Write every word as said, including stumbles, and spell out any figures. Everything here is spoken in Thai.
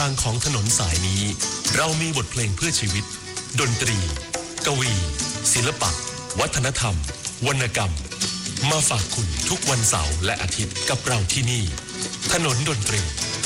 างของถนนสายนี้เรามีบทเพลงเพื่อชีวิตดนตรีกวีศิลปะวัฒนธรรมวรรณกรรมมาฝากคุณทุกวันเสาร์และอาทิตย์กับเราที่นี่ถนนดนตรี